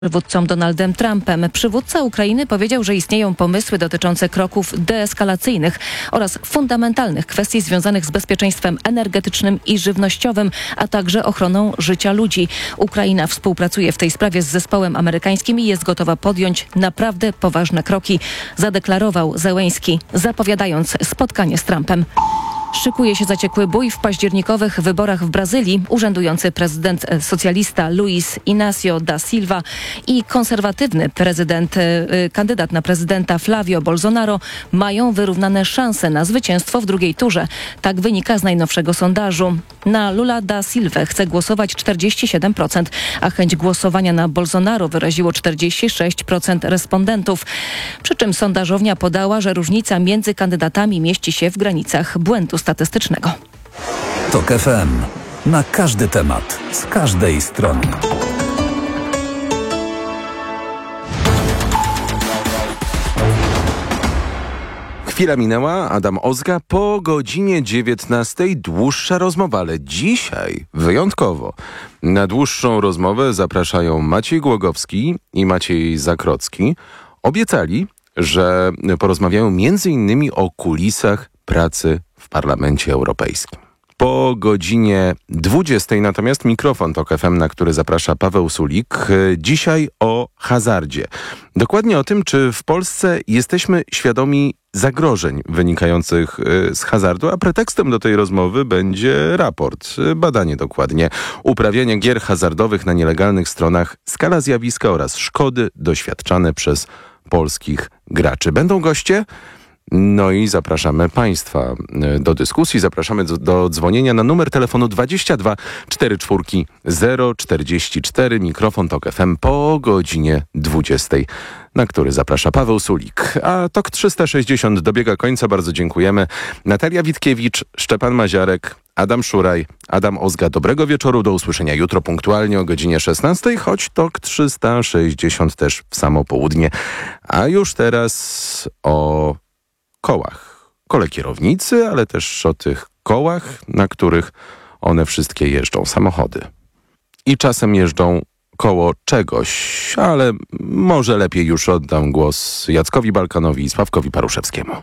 przywódcą Donaldem Trumpem. Przywódca Ukrainy powiedział, że istnieją pomysły dotyczące kroków deeskalacyjnych oraz fundamentalnych kwestii związanych z bezpieczeństwem energetycznym i żywnościowym, a także ochroną życia ludzi. Ukraina współpracuje w tej sprawie z zespołem amerykańskim i jest gotowa podjąć naprawdę poważne kroki, zadeklarował Zełenski, zapowiadając spotkanie z Trumpem. Szykuje się zaciekły bój w październikowych wyborach w Brazylii. Urzędujący prezydent socjalista Luiz Inácio da Silva i konserwatywny kandydat na prezydenta Flávio Bolsonaro mają wyrównane szanse na zwycięstwo w drugiej turze. Tak wynika z najnowszego sondażu. Na Lula da Silvę chce głosować 47%, a chęć głosowania na Bolsonaro wyraziło 46% respondentów. Przy czym sondażownia podała, że różnica między kandydatami mieści się w granicach błędu statystycznego. TOK FM. Na każdy temat, z każdej strony. Chwila minęła, Adam Ozga, po godzinie 19. Dłuższa rozmowa, ale dzisiaj wyjątkowo. Na dłuższą rozmowę zapraszają Maciej Głogowski i Maciej Zakrocki. Obiecali, że porozmawiają m.in. o kulisach pracy w Parlamencie Europejskim. Po godzinie 20. natomiast mikrofon TOK FM, na który zaprasza Paweł Sulik. Dzisiaj o hazardzie. Dokładnie o tym, czy w Polsce jesteśmy świadomi zagrożeń wynikających z hazardu, a pretekstem do tej rozmowy będzie raport, badanie dokładnie, uprawianie gier hazardowych na nielegalnych stronach, skala zjawiska oraz szkody doświadczane przez polskich graczy. Będą goście? No i zapraszamy Państwa do dyskusji, zapraszamy do dzwonienia na numer telefonu 22 44 044, mikrofon TOK FM po godzinie 20, na który zaprasza Paweł Sulik. A TOK 360 dobiega końca, bardzo dziękujemy. Natalia Witkiewicz, Szczepan Maziarek, Adam Szuraj, Adam Ozga. Dobrego wieczoru, do usłyszenia jutro punktualnie o godzinie 16, choć TOK 360 też w samo południe. A już teraz o kołach. Kole kierownicy, ale też o tych kołach, na których one wszystkie jeżdżą, samochody. I czasem jeżdżą koło czegoś, ale może lepiej już oddam głos Jackowi Balkanowi i Sławkowi Paruszewskiemu.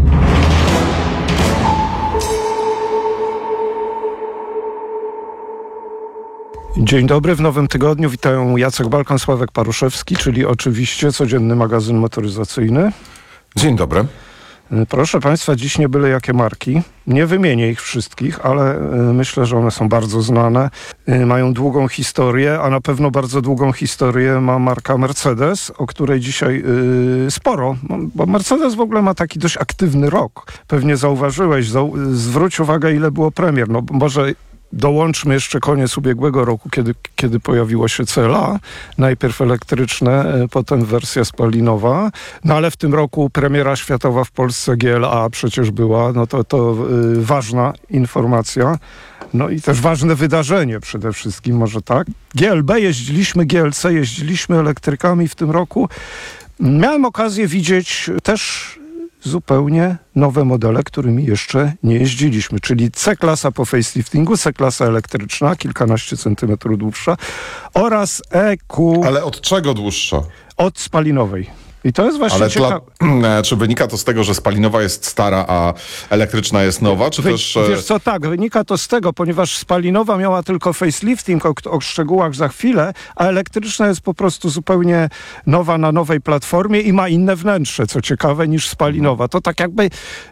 Dzień dobry, w nowym tygodniu witają Jacek Balkan, Sławek Paruszewski, czyli oczywiście codzienny magazyn motoryzacyjny. Dzień dobry. Proszę Państwa, dziś nie byle jakie marki. Nie wymienię ich wszystkich, ale myślę, że one są bardzo znane. Mają długą historię, a na pewno bardzo długą historię ma marka Mercedes, o której dzisiaj sporo, bo Mercedes w ogóle ma taki dość aktywny rok. Pewnie zauważyłeś, zwróć uwagę, ile było premier. No może dołączmy jeszcze koniec ubiegłego roku, kiedy pojawiło się CLA, najpierw elektryczne, potem wersja spalinowa, no ale w tym roku premiera światowa w Polsce GLA przecież była, no to ważna informacja, no i też ważne wydarzenie przede wszystkim, może tak. GLB jeździliśmy, GLC jeździliśmy elektrykami w tym roku. Miałem okazję widzieć też zupełnie nowe modele, którymi jeszcze nie jeździliśmy, czyli C-klasa po faceliftingu, C-klasa elektryczna, kilkanaście centymetrów dłuższa oraz EQ... Ale od czego dłuższa? Od spalinowej. I to jest właśnie ciekawe. Czy wynika to z tego, że spalinowa jest stara, a elektryczna jest nowa, czy też... Wiesz co, tak, wynika to z tego, ponieważ spalinowa miała tylko facelifting, o szczegółach za chwilę, a elektryczna jest po prostu zupełnie nowa na nowej platformie i ma inne wnętrze, co ciekawe, niż spalinowa. To tak jakby,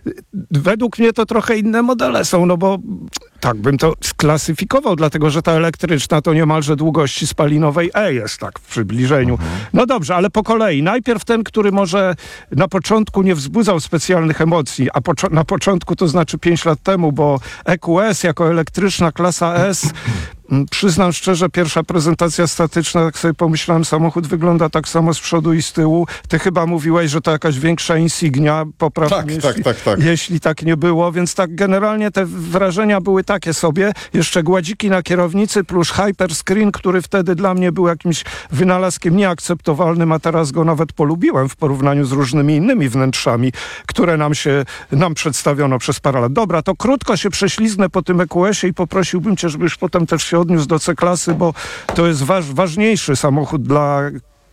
według mnie to trochę inne modele są, no bo tak bym to sklasyfikował, dlatego że ta elektryczna to niemalże długości spalinowej jest tak w przybliżeniu. No dobrze, ale po kolei. Najpierw ten, który może na początku nie wzbudzał specjalnych emocji, a na początku to znaczy 5 lat temu, bo EQS jako elektryczna klasa S, przyznam szczerze, pierwsza prezentacja statyczna, tak sobie pomyślałem, samochód wygląda tak samo z przodu i z tyłu. Ty chyba mówiłeś, że to jakaś większa Insignia, poprawnie, tak. Jeśli tak nie było, więc tak generalnie te wrażenia były takie sobie. Jeszcze gładziki na kierownicy plus hyperscreen, który wtedy dla mnie był jakimś wynalazkiem nieakceptowalnym, a teraz go nawet polubiłem w porównaniu z różnymi innymi wnętrzami, które nam przedstawiono przez parę lat. Dobra, to krótko się prześliznę po tym EQS-ie i poprosiłbym cię, żebyś potem też się odniósł do C-klasy, bo to jest ważniejszy samochód dla